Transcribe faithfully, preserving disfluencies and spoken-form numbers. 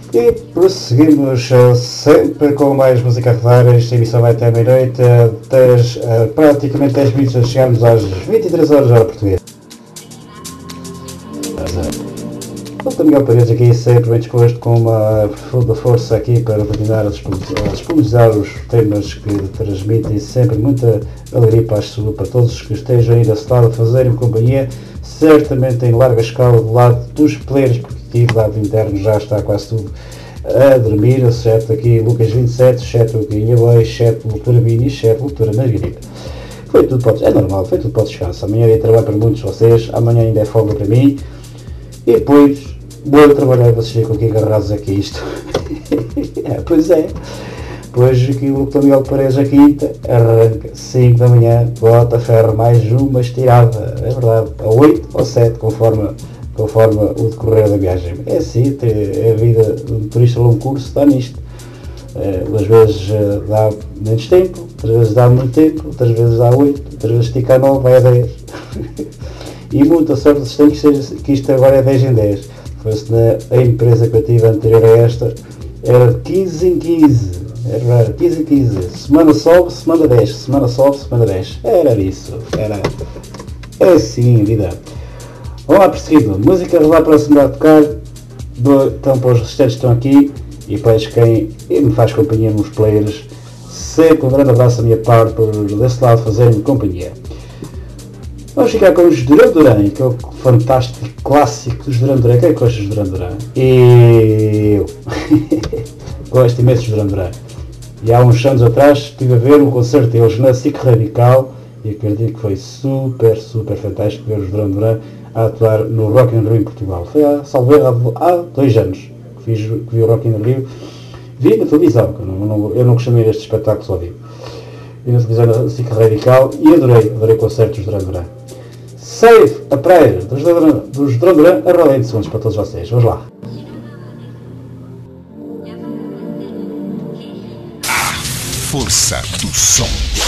E prosseguimos uh, sempre com mais música a rodar. Esta emissão vai até a meia-noite, uh, dez, uh, praticamente dez minutos a chegarmos às vinte e três horas hora portuguesa. O Dr. Miguel Paredes aqui sempre bem disposto, com uma profunda força aqui para continuar a disponibilizar os temas que transmitem sempre muita alegria para, as, para todos que estejam aí desse lado a fazerem companhia, certamente em larga escala do lado dos players, porque aqui do lado interno já está quase tudo a dormir, exceto aqui Lucas vinte e sete, exceto o Guinha Boy, exceto Doutora Vini, exceto Doutora Margarida. Foi tudo para, é normal, foi tudo para o descanso. Amanhã é trabalho para muitos de vocês, amanhã ainda é folga para mim, e depois vou trabalhar, vocês ficam aqui agarrados aqui isto. É, pois é. Depois aqui o doutor Miguel Paredes, a quinta, arranca cinco da manhã, bota ferro, mais uma estirada, é verdade, a oito ou sete, conforme, conforme o decorrer da viagem. É assim, é a vida de um turista a longo curso, está nisto. É, às vezes dá menos tempo, outras vezes dá muito tempo, outras vezes dá oito, outras vezes estica a nove, vai a dez. E muita sorte se tem que, seja, que isto agora é dez em dez. Fosse na empresa que eu tive anterior a esta, era quinze em quinze, era quinze em quinze, semana sobe, semana desce, semana sobe, semana desce, era isso, era assim a vida. Vamos lá, perseguido, música lá para a segunda a tocar, do, então para os restantes que estão aqui, e para quem me faz companhia nos players, sempre um grande abraço da minha parte por desse lado fazerem-me companhia. Vamos ficar com os Duran Duran, que é o fantástico clássico dos Duran Duran. Quem é que gosta dos Duran Duran? Eu gosto imenso dos Duran Duran. E há uns anos atrás estive a ver um concerto deles na SIC Radical e acredito que foi super, super fantástico ver os Duran Duran a atuar no Rock in Rio em Portugal. Foi há, salve, há, há dois anos que, fiz, que vi o Rock in Rio. Vi na televisão, eu não, não, eu não costumo ir a estes espetáculos ao vivo. Vi na televisão na SIC Radical e adorei, adorei o concerto dos Duran Duran. Save a prayer dos Duran Duran a roda de segundos para todos vocês. Vamos lá. A força do som.